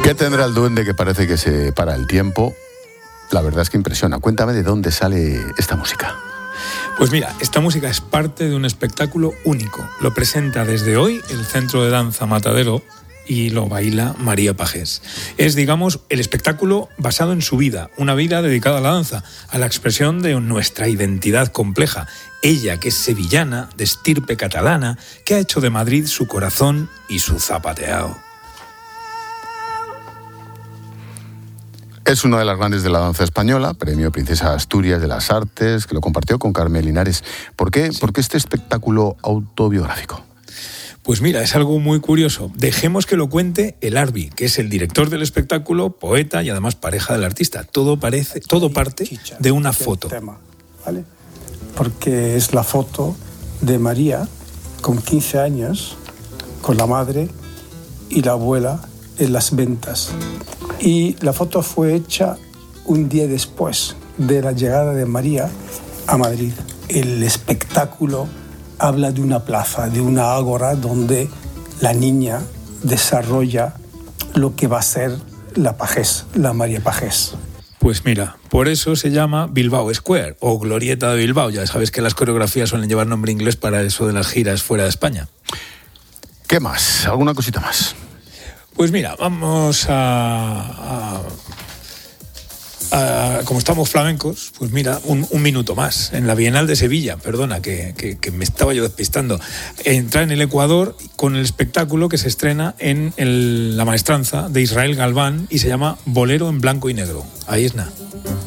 ¿Qué tendrá el duende que parece que se para el tiempo? La verdad es que impresiona. Cuéntame de dónde sale esta música. Pues mira, esta música es parte de un espectáculo único. Lo presenta desde hoy el Centro de Danza Matadero y lo baila María Pajés. Es, digamos, el espectáculo basado en su vida, una vida dedicada a la danza, a la expresión de nuestra identidad compleja. Ella, que es sevillana, de estirpe catalana, que ha hecho de Madrid su corazón y su zapateao. Es una de las grandes de la danza española, premio Princesa de Asturias de las Artes, que lo compartió con Carmen Linares. ¿Por qué? ¿Por qué este espectáculo autobiográfico? Pues mira, es algo muy curioso. Dejemos que lo cuente el Arbi, que es el director del espectáculo, poeta y además pareja del artista. Todo parte de una foto. ¿Vale? Porque es la foto de María con 15 años, con la madre y la abuela en las ventas. Y la foto fue hecha un día después de la llegada de María a Madrid. El espectáculo habla de una plaza, de una ágora donde la niña desarrolla lo que va a ser la Pajés, la María Pajés. Pues mira, por eso se llama Bilbao Square o Glorieta de Bilbao. Ya sabes que las coreografías suelen llevar nombre inglés para eso de las giras fuera de España. ¿Qué más? ¿Alguna cosita más? Pues mira, vamos a como estamos flamencos, pues mira, un minuto más. En la Bienal de Sevilla, perdona, que me estaba yo despistando. Entra en el Ecuador con el espectáculo que se estrena en la maestranza de Israel Galván y se llama Bolero en blanco y negro. Ahí es nada.